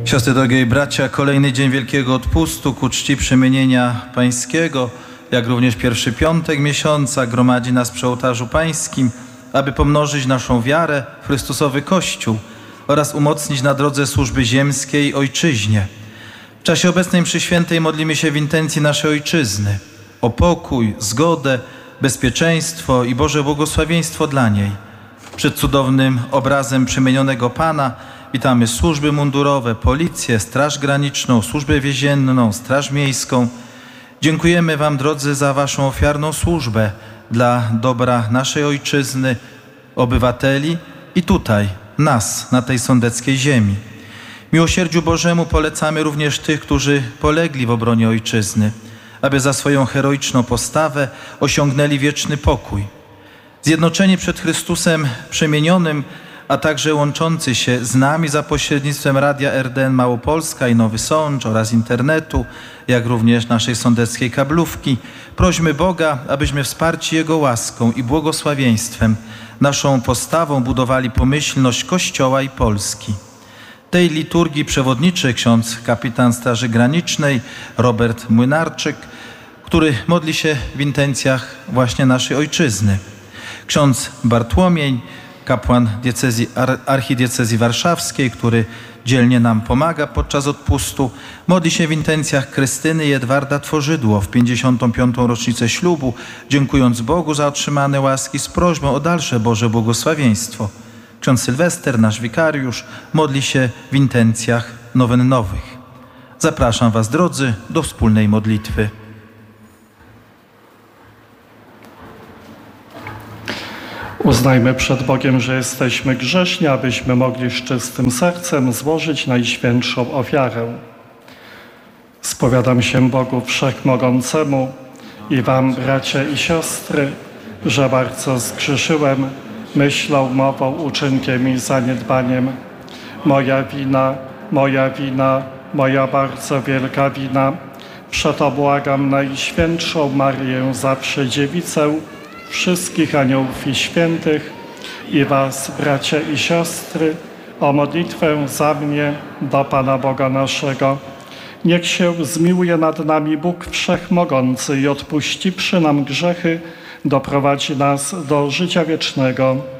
Siostry, drogie bracia, kolejny dzień Wielkiego Odpustu ku czci przemienienia Pańskiego, jak również pierwszy piątek miesiąca gromadzi nas przy ołtarzu Pańskim, aby pomnożyć naszą wiarę w Chrystusowy Kościół oraz umocnić na drodze służby ziemskiej Ojczyźnie. W czasie obecnej mszy świętej modlimy się w intencji naszej Ojczyzny o pokój, zgodę, bezpieczeństwo i Boże błogosławieństwo dla niej. Przed cudownym obrazem przemienionego Pana witamy służby mundurowe, policję, Straż Graniczną, służbę więzienną, Straż Miejską. Dziękujemy Wam, drodzy, za Waszą ofiarną służbę dla dobra naszej Ojczyzny, obywateli i tutaj, nas, na tej sądeckiej ziemi. Miłosierdziu Bożemu polecamy również tych, którzy polegli w obronie Ojczyzny, aby za swoją heroiczną postawę osiągnęli wieczny pokój. Zjednoczeni przed Chrystusem przemienionym, a także łączący się z nami za pośrednictwem Radia RDN Małopolska i Nowy Sącz oraz internetu, jak również naszej sądeckiej kablówki, prośmy Boga, abyśmy wsparci Jego łaską i błogosławieństwem naszą postawą budowali pomyślność Kościoła i Polski. Tej liturgii przewodniczy ksiądz kapitan Straży Granicznej Robert Młynarczyk, który modli się w intencjach właśnie naszej Ojczyzny. Ksiądz Bartłomiej, kapłan archidiecezji warszawskiej, który dzielnie nam pomaga podczas odpustu, modli się w intencjach Krystyny i Edwarda Tworzydło w 55. rocznicę ślubu, dziękując Bogu za otrzymane łaski z prośbą o dalsze Boże błogosławieństwo. Ksiądz Sylwester, nasz wikariusz, modli się w intencjach nowennowych. Zapraszam Was, drodzy, do wspólnej modlitwy. Uznajmy przed Bogiem, że jesteśmy grzeszni, abyśmy mogli z czystym sercem złożyć najświętszą ofiarę. Spowiadam się Bogu Wszechmogącemu i Wam, bracia i siostry, że bardzo zgrzeszyłem myślą, mową, uczynkiem i zaniedbaniem. Moja wina, moja bardzo wielka wina. Przeto błagam Najświętszą Maryję, zawsze Dziewicę, wszystkich aniołów i świętych i Was, bracia i siostry, o modlitwę za mnie do Pana Boga naszego. Niech się zmiłuje nad nami Bóg Wszechmogący i odpuściwszy nam grzechy, doprowadzi nas do życia wiecznego.